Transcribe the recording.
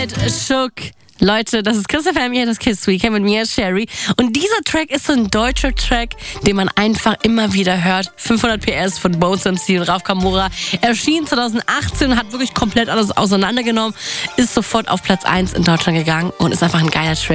mit Shook. Leute, das ist Kiss FM, hier das Kiss Weekend mit mir, Sherry. Und dieser Track ist so ein deutscher Track, den man einfach immer wieder hört. 500 PS von Bones MC und Rauf Kamora. Erschien 2018, hat wirklich komplett alles auseinandergenommen, ist sofort auf Platz 1 in Deutschland gegangen und ist einfach ein geiler Track.